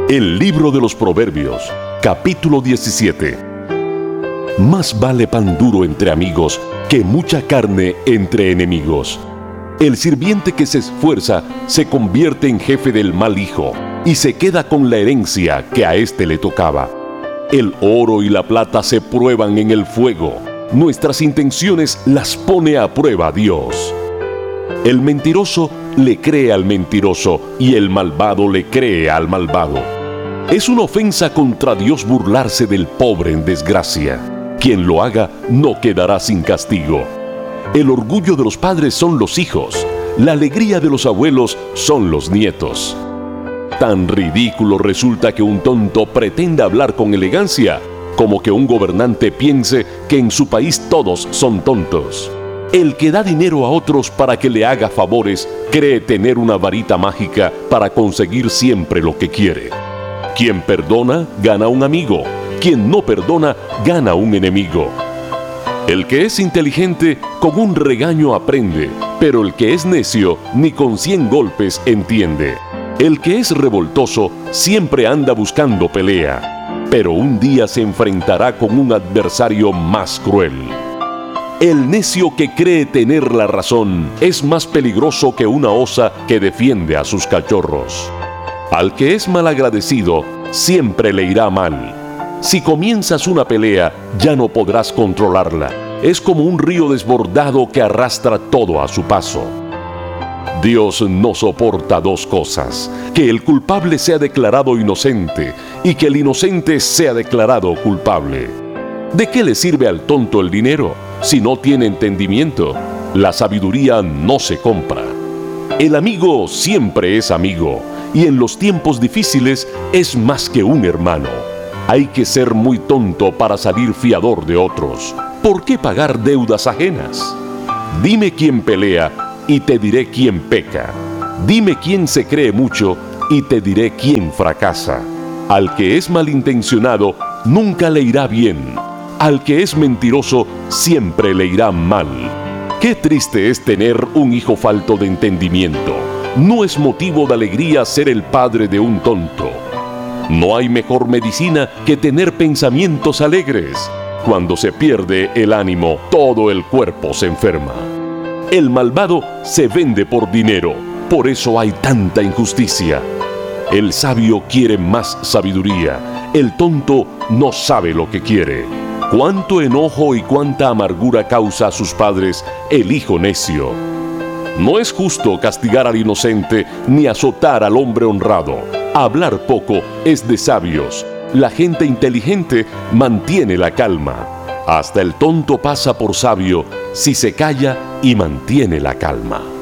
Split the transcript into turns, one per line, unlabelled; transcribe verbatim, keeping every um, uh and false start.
El libro de los Proverbios, capítulo diecisiete. Más vale pan duro entre amigos que mucha carne entre enemigos. El sirviente que se esfuerza se convierte en jefe del mal hijo y se queda con la herencia que a éste le tocaba. El oro y la plata se prueban en el fuego. Nuestras intenciones las pone a prueba Dios. El mentiroso le cree al mentiroso y el malvado le cree al malvado. Es una ofensa contra Dios burlarse del pobre en desgracia. Quien lo haga no quedará sin castigo. El orgullo de los padres son los hijos. La alegría de los abuelos son los nietos. Tan ridículo resulta que un tonto pretenda hablar con elegancia, como que un gobernante piense que en su país todos son tontos. El que da dinero a otros para que le haga favores cree tener una varita mágica para conseguir siempre lo que quiere. Quien perdona, gana un amigo. Quien no perdona, gana un enemigo. El que es inteligente, con un regaño aprende, pero el que es necio, ni con cien golpes entiende. El que es revoltoso, siempre anda buscando pelea, pero un día se enfrentará con un adversario más cruel. El necio que cree tener la razón es más peligroso que una osa que defiende a sus cachorros. Al que es malagradecido, siempre le irá mal. Si comienzas una pelea, ya no podrás controlarla. Es como un río desbordado que arrastra todo a su paso. Dios no soporta dos cosas: que el culpable sea declarado inocente y que el inocente sea declarado culpable. ¿De qué le sirve al tonto el dinero si no tiene entendimiento? La sabiduría no se compra. El amigo siempre es amigo, y en los tiempos difíciles es más que un hermano. Hay que ser muy tonto para salir fiador de otros. ¿Por qué pagar deudas ajenas? Dime quién pelea y te diré quién peca. Dime quién se cree mucho y te diré quién fracasa. Al que es malintencionado nunca le irá bien. Al que es mentiroso siempre le irá mal. Qué triste es tener un hijo falto de entendimiento. No es motivo de alegría ser el padre de un tonto. No hay mejor medicina que tener pensamientos alegres. Cuando se pierde el ánimo, todo el cuerpo se enferma. El malvado se vende por dinero, por eso hay tanta injusticia. El sabio quiere más sabiduría, el tonto no sabe lo que quiere. Cuánto enojo y cuánta amargura causa a sus padres el hijo necio. No es justo castigar al inocente ni azotar al hombre honrado. Hablar poco es de sabios. La gente inteligente mantiene la calma. Hasta el tonto pasa por sabio si se calla y mantiene la calma.